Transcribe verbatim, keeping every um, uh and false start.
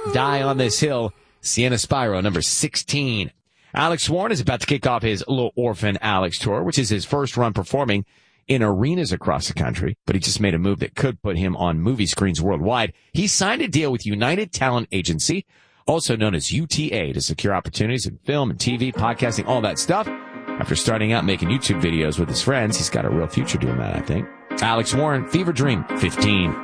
Die on This Hill, Sienna Spyro, number sixteen. Alex Warren is about to kick off his Little Orphan Alex tour, which is his first run performing in arenas across the country, but he just made a move that could put him on movie screens worldwide. He signed a deal with United Talent Agency, also known as U T A, to secure opportunities in film and T V, podcasting, all that stuff. After starting out making YouTube videos with his friends, he's got a real future doing that, I think. Alex Warren, Fever Dream, fifteen.